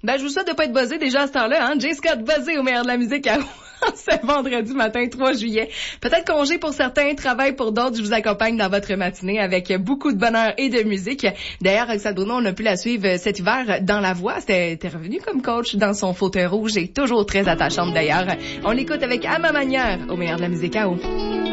Ben, je vous souhaite de pas être buzzé déjà à ce temps-là, hein. J. Scott buzzé au meilleur de la musique à c'est vendredi matin, 3 juillet. Peut-être congé pour certains, travail pour d'autres. Je vous accompagne dans votre matinée avec beaucoup de bonheur et de musique. D'ailleurs, Roxane Bruno, on a pu la suivre cet hiver dans La Voix. T'es revenue comme coach dans son fauteuil rouge et toujours très attachante d'ailleurs. On l'écoute avec À ma manière au meilleur de la musique à eau.